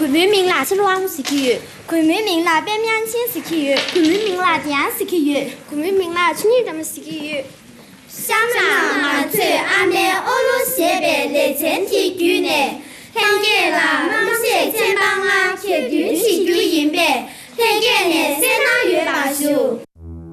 民民啦是乱是去， 昆明民啦边面亲是去， 昆明民啦点是去， 昆明民啦去你怎么是去？ 香港啊，最安排欧陆西北的整体区内，看见了某些前方啊，铁军是军营呗，看见了相当于把手。